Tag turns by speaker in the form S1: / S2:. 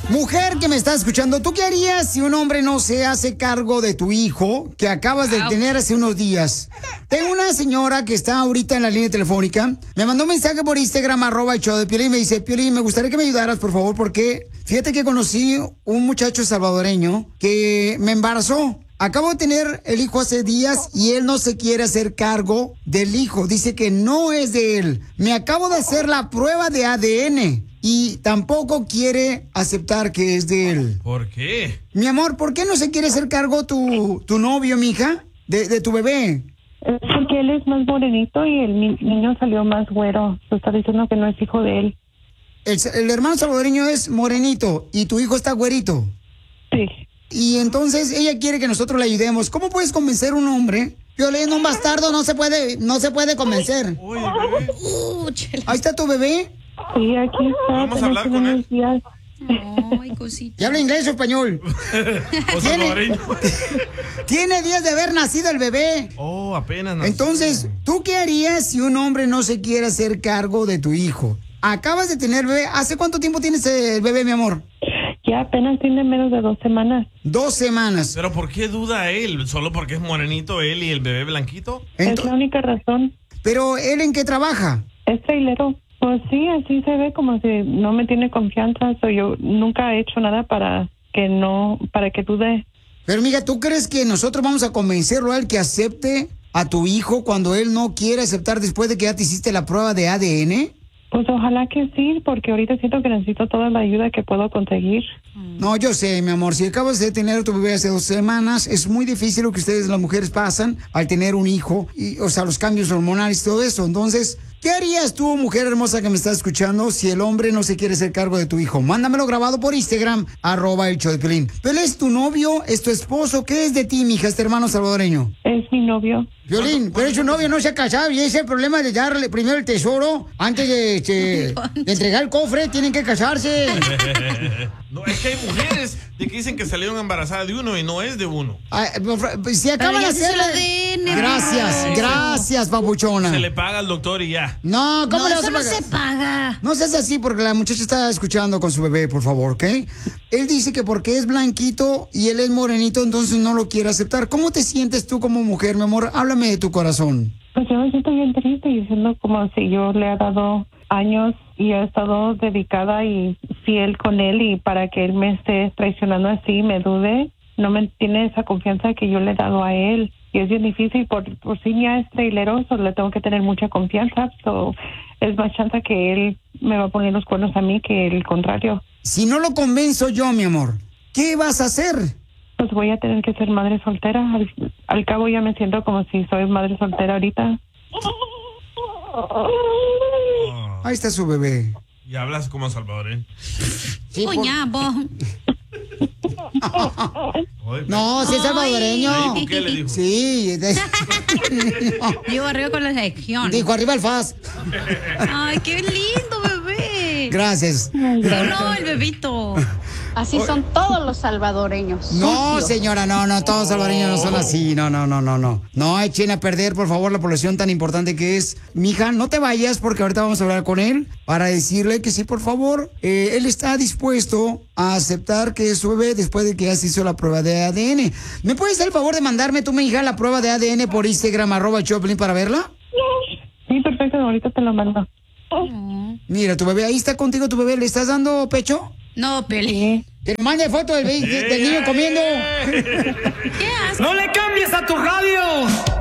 S1: Mujer que me está escuchando, ¿tú qué harías si un hombre no se hace cargo de tu hijo que acabas de tener hace unos días? Tengo una señora que está ahorita en la línea telefónica. Me mandó un mensaje por Instagram, @el show de Piolín. Me dice, Piolín, me gustaría que me ayudaras, por favor, porque fíjate que conocí un muchacho salvadoreño que me embarazó. Acabo de tener el hijo hace días y él no se quiere hacer cargo del hijo. Dice que no es de él. Me acabo de hacer la prueba de ADN y tampoco quiere aceptar que es de él.
S2: ¿Por qué?
S1: Mi amor, ¿por qué no se quiere hacer cargo tu novio, mija, de tu bebé?
S3: Porque él es más morenito y el niño salió más güero. Se está diciendo que no es hijo de él.
S1: El hermano salvadoreño es morenito y tu hijo está güerito.
S3: Sí.
S1: Y entonces ella quiere que nosotros le ayudemos. ¿Cómo puedes convencer a un hombre? Piolín, un bastardo no se puede convencer.
S2: Oye, bebé.
S1: Ahí está tu bebé.
S3: Sí, aquí está.
S2: Vamos a hablar con él.
S4: Ay, cosita.
S1: ¿Y habla inglés o español?
S2: O salvadoreño.
S1: Tiene días de haber nacido el bebé.
S2: Oh, apenas nació.
S1: Entonces, ¿tú qué harías si un hombre no se quiere hacer cargo de tu hijo? Acabas de tener bebé. ¿Hace cuánto tiempo tienes el bebé, mi amor?
S3: Ya apenas tiene menos de 2 semanas.
S1: 2 semanas.
S2: ¿Pero por qué duda él? ¿Solo porque es morenito él y el bebé blanquito?
S3: Es la única razón.
S1: ¿Pero él en qué trabaja?
S3: Es trailero. Pues sí, así se ve, como si no me tiene confianza. Yo nunca he hecho nada para que dude.
S1: Pero mija, ¿tú crees que nosotros vamos a convencerlo a él que acepte a tu hijo cuando él no quiere aceptar después de que ya te hiciste la prueba de ADN?
S3: Pues ojalá que sí, porque ahorita siento que necesito toda la ayuda que puedo conseguir.
S1: No, yo sé, mi amor, si acabas de tener a tu bebé hace 2 semanas, es muy difícil lo que ustedes, las mujeres, pasan al tener un hijo, y, o sea, los cambios hormonales y todo eso. Entonces, ¿qué harías tú, mujer hermosa que me estás escuchando, si el hombre no se quiere hacer cargo de tu hijo? Mándamelo grabado por Instagram, @el show de Piolín. ¿Pero es tu novio, es tu esposo? ¿Qué es de ti, mija, este hermano salvadoreño?
S3: Es mi novio.
S1: Piolín, pero su novio no se ha casado y ese es el problema de darle primero el tesoro antes de entregar el cofre. Tienen que casarse.
S2: No, es que hay mujeres de que dicen que salieron embarazadas de uno y no es de uno.
S1: Si acaban de hacer Gracias, papuchona.
S2: Se le paga al doctor y ya.
S1: No, ¿cómo
S4: No,
S1: le vas
S4: eso
S1: a
S4: no
S1: pagar?
S4: se paga.
S1: No seas así porque la muchacha está escuchando con su bebé, por favor, ¿ok? Él dice que porque es blanquito y él es morenito, entonces no lo quiere aceptar. ¿Cómo te sientes tú como mujer, mi amor? Háblame de tu corazón.
S3: Pues yo me siento bien triste y siendo como si yo le he dado años y he estado dedicada y fiel con él, y para que él me esté traicionando así, me dude, no me tiene esa confianza que yo le he dado a él. Y es bien difícil, por si ya es traileroso, le tengo que tener mucha confianza. Es más chance que él me va a poner los cuernos a mí que el contrario.
S1: Si no lo convenzo yo, mi amor, ¿qué vas a hacer?
S3: Pues voy a tener que ser madre soltera. Al cabo ya me siento como si soy madre soltera ahorita.
S1: Ahí está su bebé.
S2: Y hablas como salvadoreño.
S1: Sí,
S4: Coñabo.
S1: No, si es salvadoreño.
S2: Ay, ¿qué le dijo?
S1: Sí.
S4: Digo arriba con la sección.
S1: Dijo arriba el FAS.
S4: Ay, qué lindo, bebé.
S1: Gracias.
S4: No, el bebito.
S5: Así son todos los salvadoreños.
S1: No,
S5: Sucios.
S1: señora, no, todos salvadoreños no son así, no. No echen a perder, por favor, la población tan importante que es. Mija, no te vayas porque ahorita vamos a hablar con él para decirle que sí, por favor, él está dispuesto a aceptar que es su bebé después de que ya se hizo la prueba de ADN. ¿Me puedes hacer el favor de mandarme tú, mi hija, la prueba de ADN por Instagram, @Choplin para verla?
S3: Sí, perfecto, ahorita te lo mando.
S1: Mira, tu bebé, ahí está contigo tu bebé, ¿le estás dando pecho?
S4: No, Peli.
S1: Que le mande foto del niño comiendo.
S4: ¿Qué haces?
S6: ¡No le cambies a tu radio!